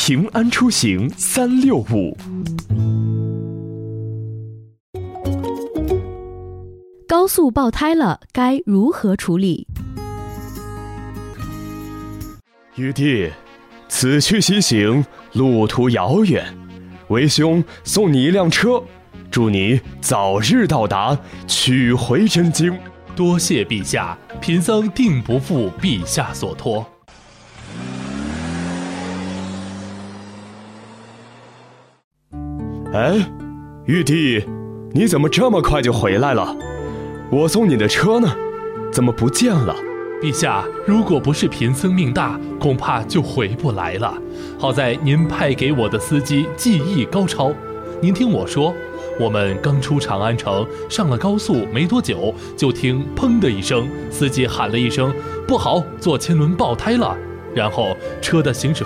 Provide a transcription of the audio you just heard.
平安出行365。 高速爆胎了，该如何处理？ 玉帝，此去西行，路途遥远，为兄送你一辆车，祝你早日到达，取回真经。 多谢陛下，贫僧定不负陛下所托。 哎，玉帝，你怎么这么快就回来了？我送你的车呢？怎么不见了？ 陛下，如果不是贫僧命大，恐怕就回不来了。好在您派给我的司机技艺高超。您听我说，我们刚出长安城，上了高速没多久，就听砰的一声，司机喊了一声不好，左前轮爆胎了，然后车的行驶